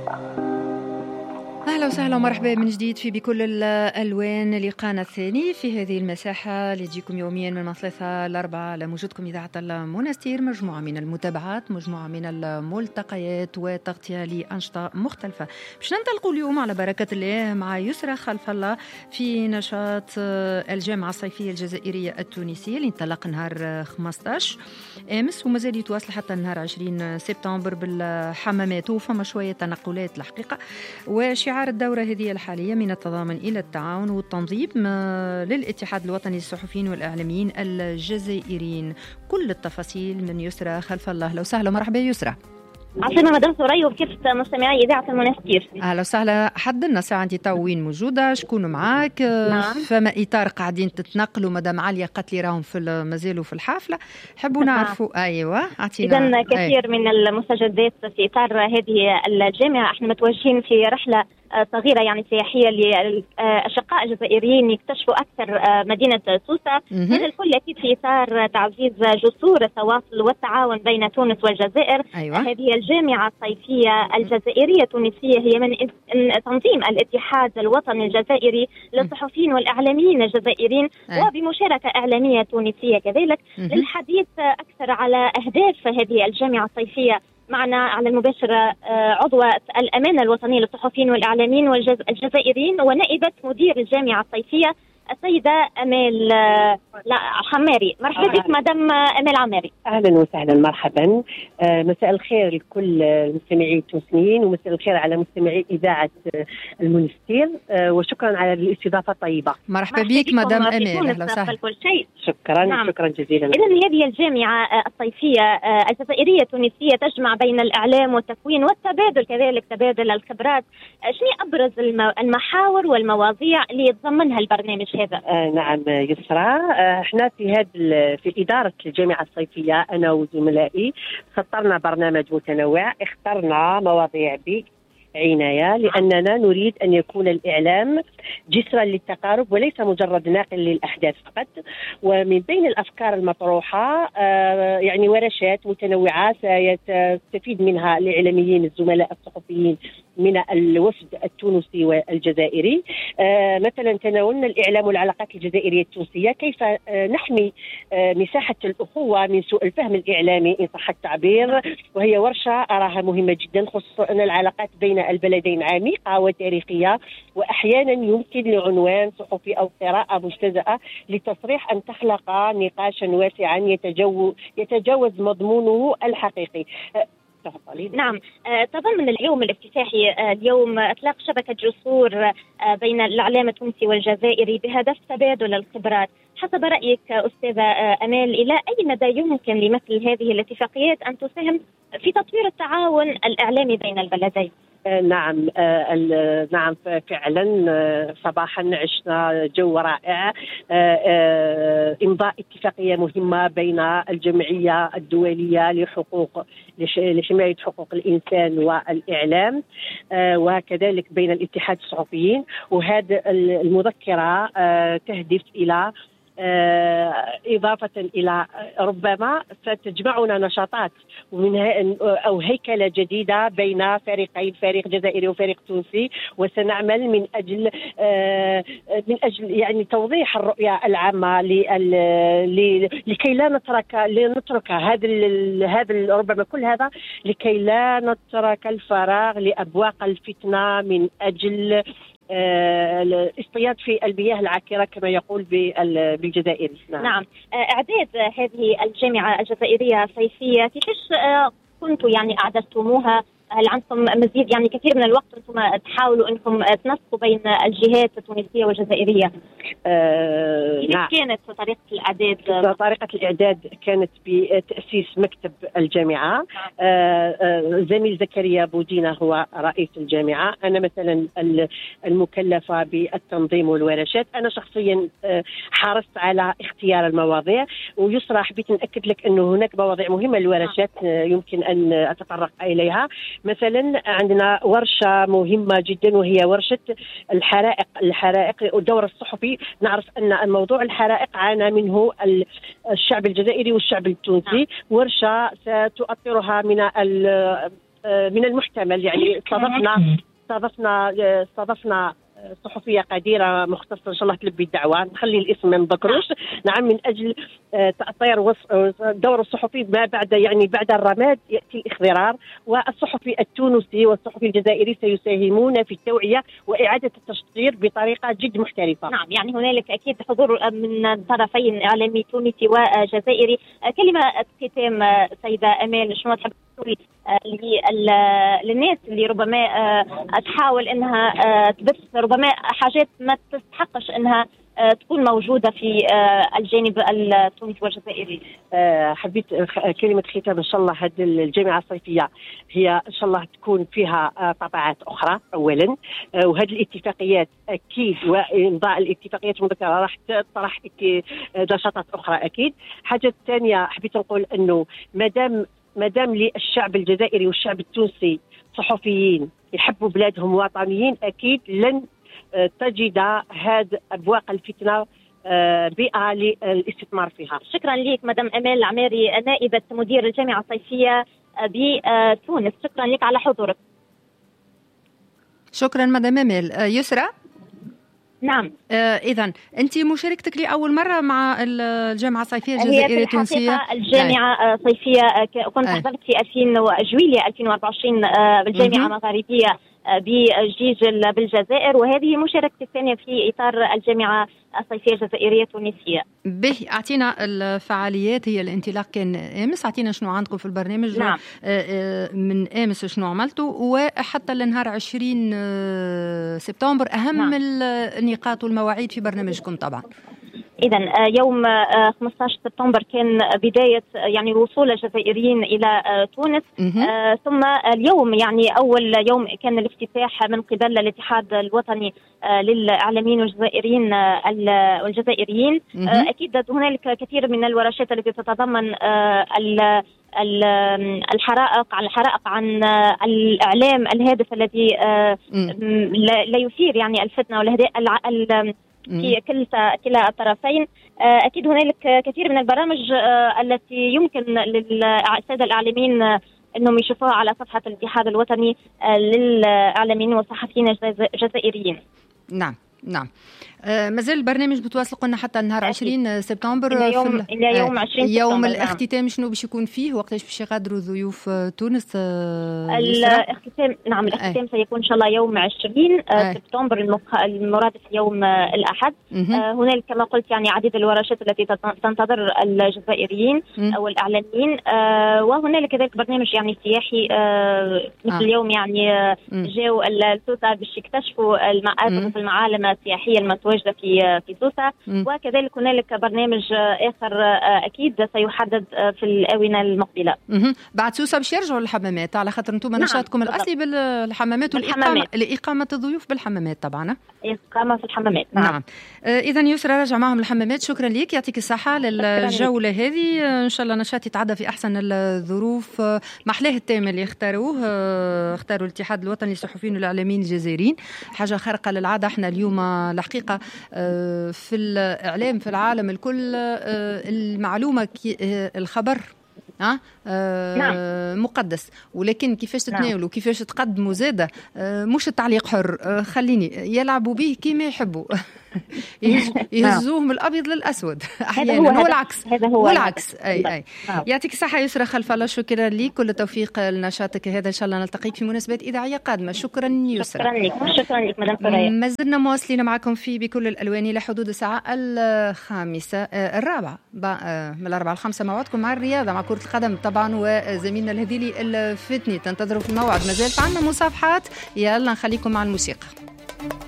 أهلا وسهلا ومرحبا من جديد في بكل الألوان لقانا الثاني في هذه المساحة اللي تجيكم يوميا من 3 ل 4 على موجودكم إذاعة المنستير. مجموعة من المتابعات، مجموعة من الملتقيات وتغطية لأنشطة مختلفة. باش ننطلقوا اليوم على بركة الله مع يسرى خلف الله في نشاط الجامعة الصيفية الجزائرية التونسية اللي انطلق نهار 15 أمس ومازال يتواصل حتى نهار 20 سبتمبر بالحمامات، وفما شوية تنقلات الحقيقة. وشعار الدورة هذه الحالية من التضامن إلى التعاون والتنظيم للاتحاد الوطني للصحفيين والإعلاميين الجزائريين. كل التفاصيل من يسرى خلف الله. لو سهلا مرحبا يسرى. عسلامة مدام ثريا وكيف مستمعي إذاعة المنستير. أهلا وسهلا. حدنا ساعة أنت تو وين موجودة، شكون معاك؟ نعم. فما إطار قاعدين تتنقلوا؟ مدام عليا قالت لي راهم مازالوا في الحافلة، حبوا نعرفوا. أيوة أعطينا. إذن كثير من المستجدات في إطار هذه الجامعة. احنا متوجهين في رحلة صغيرة يعني سياحية للأشقاء الجزائريين يكتشفوا أكثر مدينة سوسة. هذا الكل أكيد في إطار تعزيز جسور التواصل والتعاون بين تونس والجزائر. أيوة. هذه الجامعة الصيفية الجزائرية التونسية هي من تنظيم الاتحاد الوطني الجزائري للصحفيين والإعلاميين الجزائريين وبمشاركة إعلامية تونسية كذلك للحديث أكثر على أهداف هذه الجامعة الصيفية. معنا على المباشر عضوة الأمانة الوطنية للصحفيين والإعلاميين الجزائريين ونائبة مدير الجامعة الصيفية السيدة أمال عماري. مرحبا بك مدام أمال عماري. أهلا وسهلا مرحبا. مساء الخير لكل المستمعين التونسيين ومساء الخير على مستمعي إذاعة المنستير وشكرا على الاستضافة الطيبة. مرحبا بك مدام أمال. أهلا وسهلا. شكرا. نعم. شكرا جزيلا. إذن هذه الجامعة الصيفية الجزائرية التونسية تجمع بين الإعلام والتكوين والتبادل كذلك تبادل الخبرات. شنو أبرز المحاور والمواضيع اللي يتضمنها البرنامج هذا؟ نعم يسرى، احنا في إدارة الجامعة الصيفية أنا وزملائي خطرنا برنامج متنوع، اخترنا مواضيع عناية لأننا نريد أن يكون الإعلام جسرا للتقارب وليس مجرد ناقل للأحداث فقط. ومن بين الأفكار المطروحة يعني ورشات متنوعة سيستفيد منها الإعلاميين الزملاء الصحفيين من الوفد التونسي والجزائري. مثلا تناولنا الإعلام والعلاقات الجزائرية التونسية، كيف نحمي مساحة الأخوة من سوء الفهم الإعلامي إن صح التعبير، وهي ورشة أراها مهمة جدا، خصوصا أن العلاقات بين البلدين عميقة وتاريخية وأحيانا يمكن لعنوان صحفي أو قراءة مجتزأة لتصريح أن تخلق نقاشا واسعا يتجاوز مضمونه الحقيقي. نعم. تضمن اليوم الافتتاحي اليوم إطلاق شبكة جسور بين الإعلام التونسي والجزائري بهدف تبادل الخبرات. حسب رأيك أستاذة أمال، إلى أي مدى يمكن لمثل هذه الاتفاقيات أن تساهم في تطوير التعاون الإعلامي بين البلدين؟ نعم نعم فعلا صباحا عشنا جو رائع. إمضاء اتفاقية مهمة بين الجمعية الدولية لحماية حقوق الإنسان والإعلام وكذلك بين الاتحاد الصحفيين، وهذه المذكرة تهدف إلى إضافة إلى ربما ستجمعنا نشاطات ومنها أو هيكلة جديدة بين فريقين، فريق جزائري وفريق تونسي، وسنعمل من أجل يعني توضيح الرؤية العامة لكي لا نترك هذا ربما كل هذا لكي لا نترك الفراغ لأبواق الفتنة من أجل الاصطياد في المياه العكرة كما يقول بالجزائر. نعم. إعداد هذه الجامعة الجزائرية الصيفية كيفاش كنتوا يعني أعددتموها؟ هل عندكم مزيد يعني كثير من الوقت أنتم تحاولوا أنكم تنسقوا بين الجهات التونسية والجزائرية؟ نعم. كانت طريقة الإعداد؟ طريقة الإعداد كانت بتأسيس مكتب الجامعة. زميل زكريا بودينا هو رئيس الجامعة، أنا مثلا المكلفة بالتنظيم والورشات. أنا شخصيا حرصت على اختيار المواضيع، ويسرى حبيت نأكد لك أنه هناك مواضيع مهمة للورشات يمكن أن أتطرق إليها. مثلا عندنا ورشة مهمة جدا وهي ورشة الحرائق والدور الصحفي. نعرف أن الموضوع الحرائق عانى منه الشعب الجزائري والشعب التونسي. ورشة ستؤطرها من من المحتمل يعني استضفنا صحفية قديرة مختصة إن شاء الله تلبي الدعوة، نخلي الاسم ما نذكروش. نعم، من أجل تأطير دور الصحفي ما بعد يعني بعد الرماد يأتي الإخضرار، والصحفي التونسي والصحفي الجزائري سيساهمون في التوعية وإعادة التشطير بطريقة جد محترفة. نعم، يعني هنالك أكيد حضور من طرفين، إعلامي تونسي وجزائري. كلمة ختام سيدة أمال، شنو تحب تقولي للناس اللي ربما تحاول انها تبث ربما حاجات ما تستحقش انها تكون موجودة في الجانب التونسي والجزائري؟ حبيت كلمة ختام. إن شاء الله هذه الجامعة الصيفية هي إن شاء الله تكون فيها طبعات أخرى أولا، وهذه الاتفاقيات أكيد وإمضاء الاتفاقيات المذكرة راح تطرح نشاطات أخرى أكيد. حاجة ثانية حبيت نقول أنه مادام للشعب الجزائري والشعب التونسي صحفيين يحبوا بلادهم وطنيين، أكيد لن تجد هذه أبواق الفتنة بيئة للاستثمار فيها. شكرا لك مدام أمال العماري، نائبة مدير الجامعة الصيفية بتونس، شكرا لك على حضورك. شكرا مدام أمال. يسرى؟ نعم. إذن أنت مشاركتك لأول مرة مع الجامعة الصيفية الجزائرية التونسية؟ الجامعة الصيفية كنت حضرت في جويلية 2024 بالجامعة المغاربية بجيجل بالجزائر، وهذه مشاركتي الثانية في إطار الجامعة الصيفية الجزائرية التونسية. به أعطينا الفعاليات، هي الانطلاق كان أمس، أعطينا شنو عندكم في البرنامج. نعم. من أمس شنو عملتوا وحتى لنهار 20 سبتمبر أهم نعم. النقاط والمواعيد في برنامجكم طبعا. إذن يوم 15 سبتمبر كان بداية يعني وصول الجزائريين إلى تونس، ثم اليوم يعني أول يوم كان الافتتاح من قبل الاتحاد الوطني للإعلاميين والجزائريين. أكيد هنالك كثير من الورشات التي تتضمن الحرائق عن الإعلام الهادف الذي لا يثير يعني الفتنة في كلا الطرفين. أكيد هنالك كثير من البرامج التي يمكن للسادة الإعلاميين أنهم يشوفوها على صفحة الاتحاد الوطني للإعلاميين والصحفيين الجزائريين. نعم. مازال البرنامج بتواصل قلنا حتى نهار 20 سبتمبر إلى يوم 20 سبتمبر. يوم الاختتام شنو باش يكون فيه؟ وقتاش باش يغادروا ضيوف تونس؟ الاختتام الاختتام سيكون إن شاء الله يوم 20 سبتمبر المرادف يوم الأحد. هنالك كما قلت يعني عديد الورشات التي تنتظر الجزائريين أو الإعلاميين، وهنالك كذلك برنامج يعني سياحي مثل اليوم يعني جاوا التوتا باش يكتشفوا المعالم السياحية المتواجدة في سوسة، وكذلك هنالك برنامج آخر أكيد سيحدد في الآونة المقبلة. بعد سوسة باش يرجعوا للحمامات، على خاطر انتم نشاطكم الأصلي بالحمامات لإقامة الضيوف بالحمامات طبعا. إقامة في الحمامات. نعم. إذا يسرى رجع معهم الحمامات. شكرا لك، يعطيك الصحة للجولة هذه، إن شاء الله نشاط يتعدى في أحسن الظروف. محلاه التام اللي اختاروا الاتحاد الوطني للصحفيين والإعلاميين الجزائريين، حاجة خارقة للعادة. احنا اليوم الحقيقة في الإعلام في العالم الكل المعلومة الخبر مقدس، ولكن كيفاش تتناولوا كيفاش تقدموا زادة مش التعليق حر، خليني يلعبوا به كيما يحبوا يهزوهم الأبيض للأسود أحيانا والعكس. أي يعطيك الصحة يسرى خلف الله، شكرا لك، كل توفيق لنشاطك هذا، إن شاء الله نلتقيك في مناسبات إذاعية قادمة. شكرا يسرى. شكرا لك مدام ثريا. ما زلنا مواصلين معكم في بكل الألوان إلى حدود الساعة 4:00 من 4 ل 5 موعدكم مع الرياضة، مع كرة القدم طبعا، وزميلنا الهذيلي الفتني تنتظروا في الموعد. ما زالت عندنا مصافحات، يلا نخليكم مع الموسيقى.